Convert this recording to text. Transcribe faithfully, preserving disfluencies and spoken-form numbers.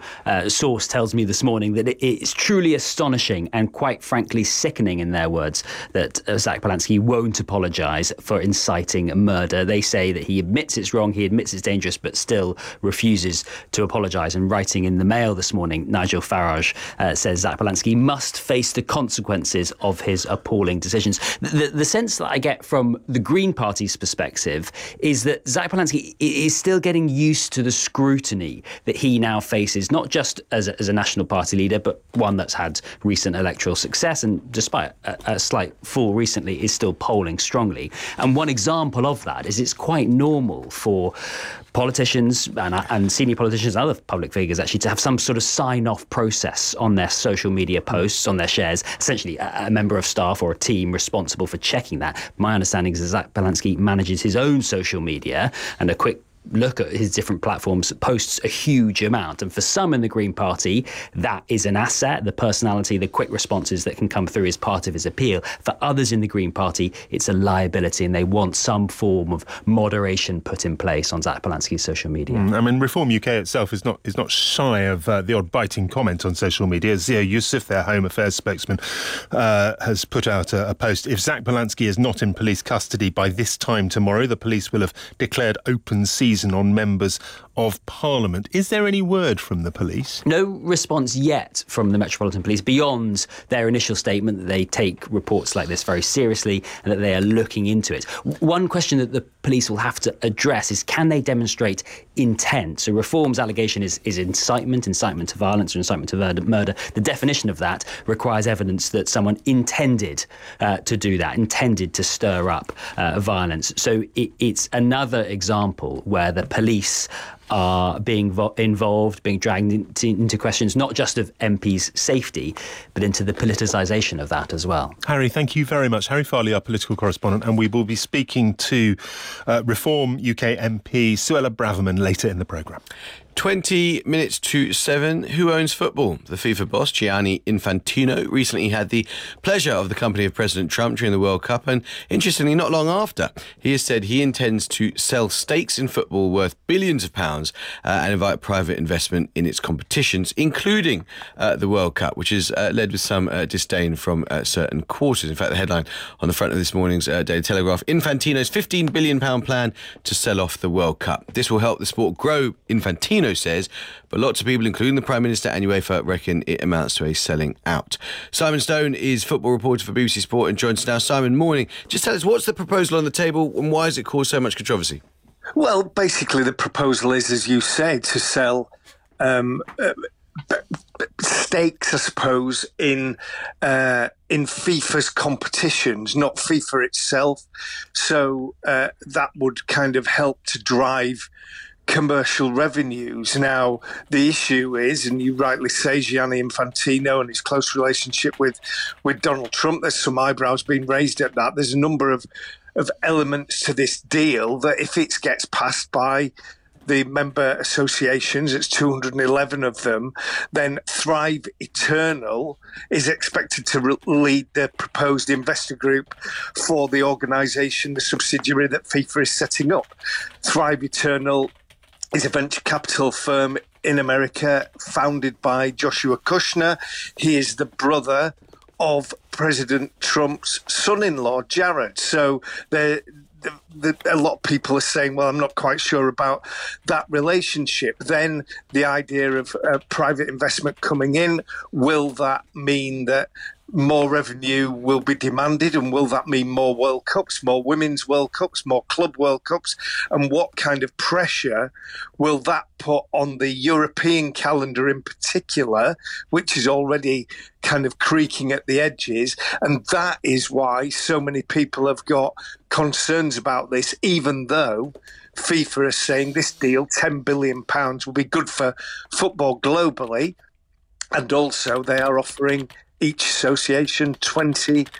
uh, source tells me this morning that it, it's truly astonishing and quite frankly sickening, in their words, that uh, Zach Polanski won't apologise for inciting murder. They say that he admits it's wrong, he admits it's dangerous, but still refuses to apologise. And writing in the Mail this morning, Nigel Farage uh, says Zach Polanski must face the consequences of his appalling decisions. The, the sense that I get from the Green Party's perspective is that Zach Polanski is still getting used to the scrutiny that he now faces, not just as a, as a National Party leader, but one that's had recent electoral success and, despite a, a slight fall recently, is still polling strongly. And one example of that is it's quite normal for politicians and, and senior politicians and other public figures actually to have some sort of sign-off process on their social media posts, on their shares, essentially a, a member of staff or a team responsible for checking that. My understanding is that Zach Polanski manages his own social media, and a quick look at his different platforms posts a huge amount. And for some in the Green Party, that is an asset. The personality, the quick responses that can come through is part of his appeal. For others in the Green Party, it's a liability, and they want some form of moderation put in place on Zach Polanski's social media. Mm, I mean, Reform U K itself is not is not shy of uh, the odd biting comment on social media. Zia Youssef, their Home Affairs spokesman, uh, has put out a, a post. If Zach Polanski is not in police custody by this time tomorrow, the police will have declared open season on members of Parliament. Is there any word from the police? No response yet from the Metropolitan Police beyond their initial statement that they take reports like this very seriously and that they are looking into it. One question that the police will have to address is, can they demonstrate intent? So Reform's allegation is, is incitement, incitement to violence or incitement to murder. The definition of that requires evidence that someone intended uh, to do that, intended to stir up uh, violence. So it, it's another example where the police are being vo- involved, being dragged into, into questions, not just of M Ps' safety, but into the politicisation of that as well. Harry, thank you very much. Harry Farley, our political correspondent, and we will be speaking to uh, Reform U K M P Suella Braverman later in the programme. twenty minutes to seven. Who owns football? The FIFA boss, Gianni Infantino, recently had the pleasure of the company of President Trump during the World Cup, and interestingly, not long after, he has said he intends to sell stakes in football worth billions of pounds uh, and invite private investment in its competitions, including uh, the World Cup, which is uh, led with some uh, disdain from uh, certain quarters. In fact, the headline on the front of this morning's uh, Daily Telegraph, Infantino's fifteen billion pounds plan to sell off the World Cup. This will help the sport grow, Infantino says, but lots of people, including the Prime Minister and UEFA, reckon it amounts to a selling out. Simon Stone is football reporter for B B C Sport and joins us now. Simon, morning. Just tell us, what's the proposal on the table and why has it caused so much controversy? Well, basically the proposal is, as you say, to sell um, uh, b- b- stakes, I suppose, in uh, in FIFA's competitions, not FIFA itself. So uh, that would kind of help to drive commercial revenues. Now, the issue is, and you rightly say, Gianni Infantino and his close relationship with, with Donald Trump, there's some eyebrows being raised at that. There's a number of, of elements to this deal that if it gets passed by the member associations, it's two hundred eleven of them, then Thrive Eternal is expected to re- lead the proposed investor group for the organisation, the subsidiary that FIFA is setting up. Thrive Eternal is a venture capital firm in America founded by Joshua Kushner. He is the brother of President Trump's son-in-law, Jared. So the, the, the, a lot of people are saying, well, I'm not quite sure about that relationship. Then the idea of uh, private investment coming in, will that mean that more revenue will be demanded, and will that mean more World Cups, more Women's World Cups, more Club World Cups, and what kind of pressure will that put on the European calendar in particular, which is already kind of creaking at the edges? And that is why so many people have got concerns about this, even though FIFA is saying this deal, ten billion pounds, will be good for football globally, and also they are offering each association twenty